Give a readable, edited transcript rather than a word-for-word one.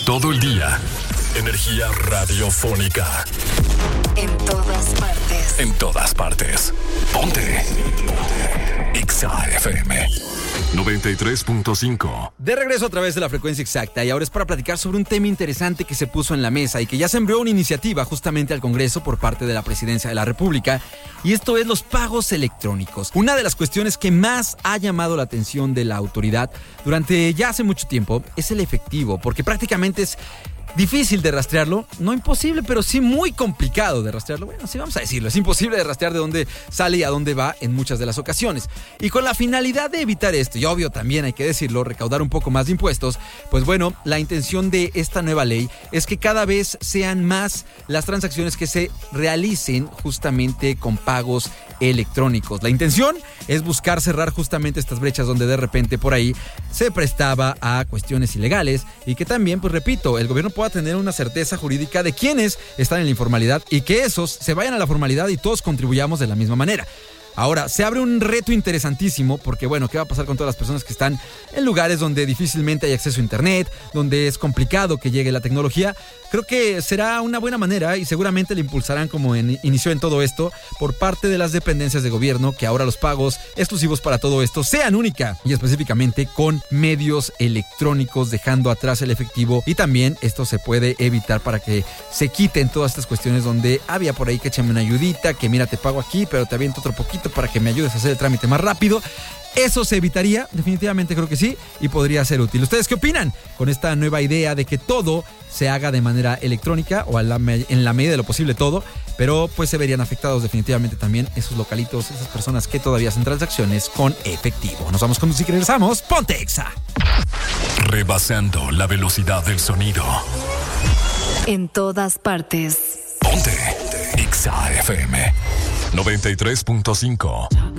todo el día. Energía radiofónica. En todas partes. En todas partes. Ponte. Exa FM 93.5. De regreso a través de la frecuencia exacta, y ahora es para platicar sobre un tema interesante que se puso en la mesa y que ya se envió una iniciativa justamente al Congreso por parte de la Presidencia de la República, y esto es los pagos electrónicos. Una de las cuestiones que más ha llamado la atención de la autoridad durante ya hace mucho tiempo es el efectivo, porque prácticamente es difícil de rastrearlo, no imposible, pero sí muy complicado de rastrearlo. Bueno, sí, vamos a decirlo, es imposible de rastrear de dónde sale y a dónde va en muchas de las ocasiones. Y con la finalidad de evitar esto, y obvio también hay que decirlo, recaudar un poco más de impuestos, pues bueno, la intención de esta nueva ley es que cada vez sean más las transacciones que se realicen justamente con pagos electrónicos. La intención es buscar cerrar justamente estas brechas donde de repente por ahí se prestaba a cuestiones ilegales, y que también, pues repito, el gobierno pueda tener una certeza jurídica de quiénes están en la informalidad y que esos se vayan a la formalidad y todos contribuyamos de la misma manera. Ahora, se abre un reto interesantísimo porque, bueno, ¿qué va a pasar con todas las personas que están en lugares donde difícilmente hay acceso a internet, donde es complicado que llegue la tecnología? Creo que será una buena manera y seguramente le impulsarán, como inició en todo esto, por parte de las dependencias de gobierno, que ahora los pagos exclusivos para todo esto sean única y específicamente con medios electrónicos, dejando atrás el efectivo, y también esto se puede evitar para que se quiten todas estas cuestiones donde había por ahí que échame una ayudita, que mira, te pago aquí, pero te aviento otro poquito para que me ayudes a hacer el trámite más rápido. Eso se evitaría, definitivamente creo que sí, y podría ser útil. ¿Ustedes qué opinan con esta nueva idea de que todo se haga de manera electrónica, o en la medida de lo posible todo, pero pues se verían afectados definitivamente también esos localitos, esas personas que todavía hacen transacciones con efectivo? Nos vamos con música y regresamos. ¡Ponte Exa! Rebasando la velocidad del sonido. En todas partes. Ponte Exa FM 93.5.